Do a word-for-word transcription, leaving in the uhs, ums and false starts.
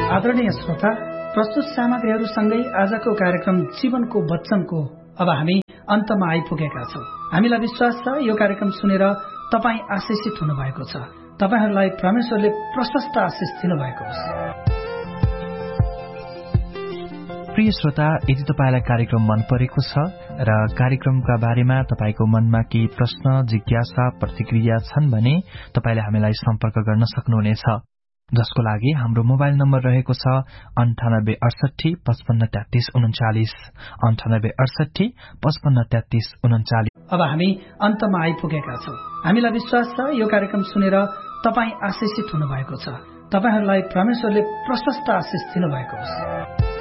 आदरणीय श्रोता, प्रस्तुत सामग्रीहरूसँगै आजको कार्यक्रम जीवनको वचनको अब हामी अन्तमा आइपुगेका छौं। हामीलाई विश्वास छ यो कार्यक्रम सुनेर तपाई आशिषित हुनुभएको छ। तपाईहरूलाई परमेश्वरले प्रशस्त आशिष दिनुभएको होस्। प्रिय श्रोता, यदि तपाईलाई कार्यक्रम मन परेको छ र कार्यक्रमका बारेमा तपाईको मनमा केही प्रश्न, जिज्ञासा, प्रतिक्रिया छन् भने तपाईले हामीलाई सम्पर्क गर्न सक्नुहुनेछ, जसको लागि हाम्रो मोबाइल नम्बर रहेको छ अन्ठानब्बे अडसठी पचपन्न तेत्तीस उन्चालिस अन्ठानब्बे अडसठी पचपन्न तेत्तीस उन्चालिस। अब हामी अन्तमा आइपुगेका छौं। हामीलाई विश्वास छ यो कार्यक्रम सुनेर तपाई आशिषित हुनुभएको छ। तपाईहरूलाई परमेश्वरले प्रशस्त आशिष दिनुभएको होस्।